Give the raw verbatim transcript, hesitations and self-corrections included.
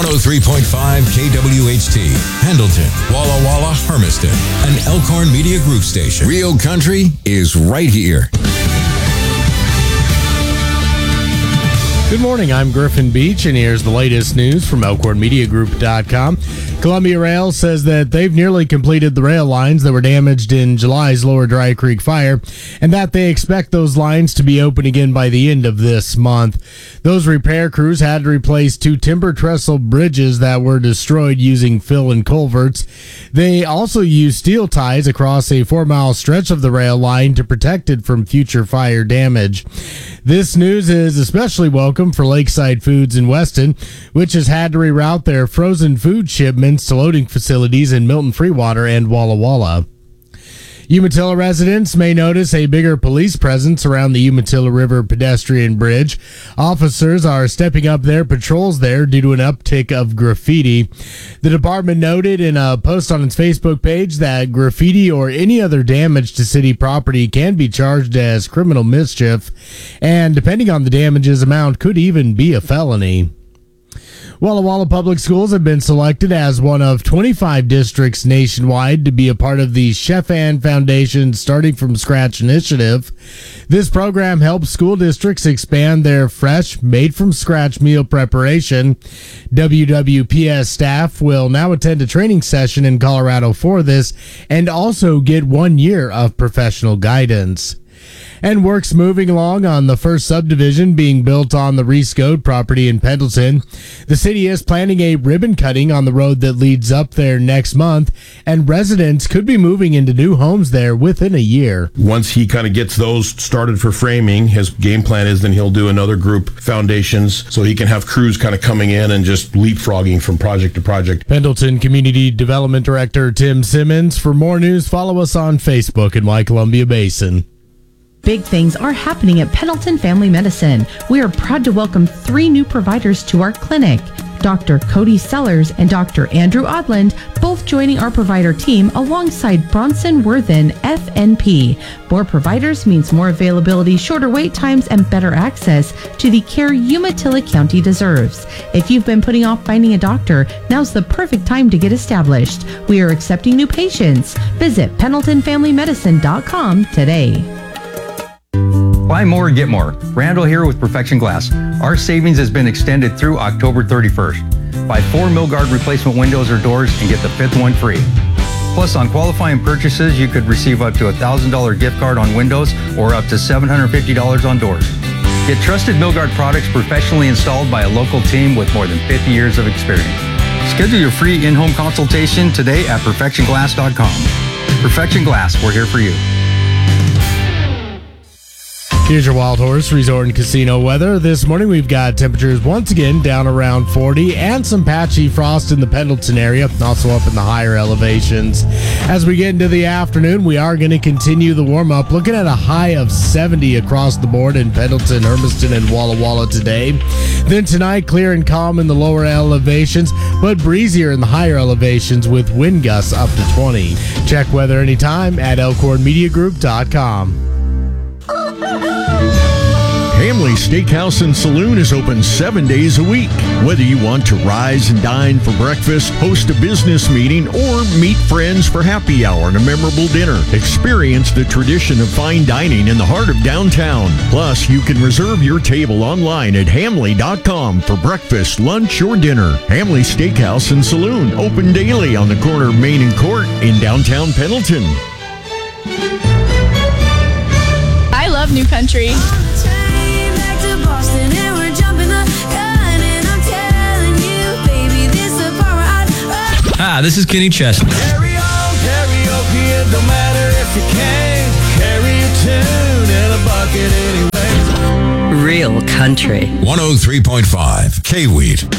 oh three point five K W H T, Pendleton, Walla Walla, Hermiston, an Elkhorn Media Group station. Real country is right here. Good morning, I'm Griffin Beach, and here's the latest news from Elkhorn Media Group dot com. Columbia Rail says that they've nearly completed the rail lines that were damaged in July's Lower Dry Creek fire, and that they expect those lines to be open again by the end of this month. Those repair crews had to replace two timber trestle bridges that were destroyed using fill and culverts. They also used steel ties across a four-mile stretch of the rail line to protect it from future fire damage. This news is especially welcome for Lakeside Foods in Weston, which has had to reroute their frozen food shipments to loading facilities in Milton Freewater and Walla Walla. Umatilla residents may notice a bigger police presence around the Umatilla River pedestrian bridge. Officers are stepping up their patrols there due to an uptick of graffiti. The department noted in a post on its Facebook page that graffiti or any other damage to city property can be charged as criminal mischief, and depending on the damages amount, could even be a felony. Walla Walla Public Schools have been selected as one of twenty-five districts nationwide to be a part of the Chef Ann Foundation's Starting From Scratch initiative. This program helps school districts expand their fresh, made-from-scratch meal preparation. W W P S staff will now attend a training session in Colorado for this and also get one year of professional guidance. And work's moving along on the first subdivision being built on the Rescode property in Pendleton. The city is planning a ribbon cutting on the road that leads up there next month, and residents could be moving into new homes there within a year. Once he kind of gets those started for framing, his game plan is then he'll do another group foundations so he can have crews kind of coming in and just leapfrogging from project to project. Pendleton Community Development Director Tim Simmons. For more news, follow us on Facebook in Y Columbia Basin. Big things are happening at Pendleton Family Medicine. We are proud to welcome three new providers to our clinic. Doctor Cody Sellers and Doctor Andrew Odland, both joining our provider team alongside Bronson Worthen, F N P. More providers means more availability, shorter wait times, and better access to the care Umatilla County deserves. If you've been putting off finding a doctor, now's the perfect time to get established. We are accepting new patients. Visit Pendleton Family Medicine dot com today. Buy more, get more. Randall here with Perfection Glass. Our savings has been extended through October thirty-first. Buy four Milgard replacement windows or doors and get the fifth one free. Plus, on qualifying purchases, you could receive up to a one thousand dollars gift card on windows or up to seven hundred fifty dollars on doors. Get trusted Milgard products professionally installed by a local team with more than fifty years of experience. Schedule your free in-home consultation today at Perfection Glass dot com. Perfection Glass, we're here for you. Here's your Wild Horse Resort and Casino weather. This morning we've got temperatures once again down around forty and some patchy frost in the Pendleton area, also up in the higher elevations. As we get into the afternoon, we are going to continue the warm-up, looking at a high of seventy across the board in Pendleton, Hermiston, and Walla Walla today. Then tonight, clear and calm in the lower elevations, but breezier in the higher elevations with wind gusts up to twenty. Check weather anytime at Elkhorn Media Group dot com. Hamley Steakhouse and Saloon is open seven days a week. Whether you want to rise and dine for breakfast, host a business meeting, or meet friends for happy hour and a memorable dinner, experience the tradition of fine dining in the heart of downtown. Plus, you can reserve your table online at Hamley dot com for breakfast, lunch, or dinner. Hamley Steakhouse and Saloon, open daily on the corner of Main and Court in downtown Pendleton. I love New Country. Hi, this is Kenny Chesney. Carry on, karaoke, it don't matter if you can't carry a tune in a bucket anyway. Real country. one oh three point five K-Wheat.